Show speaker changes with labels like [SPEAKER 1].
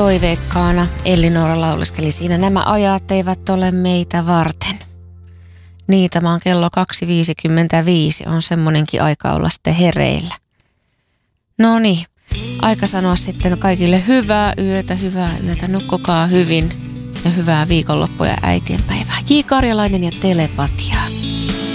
[SPEAKER 1] toiveikkaana Elli-Noora lauleskeli siinä. Nämä ajat eivät ole meitä varten. Niin, tämä on kello 2.55. On semmonenkin aika olla sitten hereillä. No niin, aika sanoa sitten kaikille hyvää yötä, nukkukaa hyvin ja hyvää viikonloppua ja äitienpäivää. J. Karjalainen ja Telepatia.